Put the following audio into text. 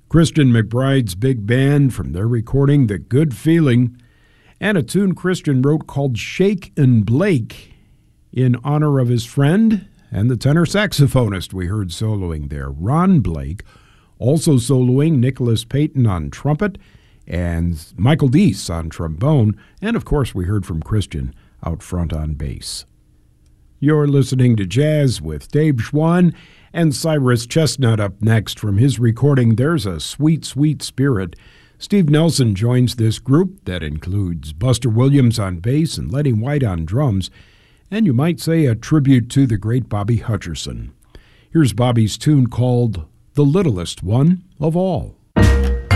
Christian McBride's big band from their recording The Good Feeling, and a tune Christian wrote called Shake and Blake in honor of his friend and the tenor saxophonist we heard soloing there, Ron Blake. Also soloing, Nicholas Payton on trumpet and Michael Deese on trombone, and of course we heard from Christian out front on bass. You're listening to Jazz with Dave Schwann, and Cyrus Chestnut up next from his recording There's a Sweet, Sweet Spirit. Steve Nelson joins this group that includes Buster Williams on bass and Lenny White on drums, and you might say a tribute to the great Bobby Hutcherson. Here's Bobby's tune called The Littlest One of All.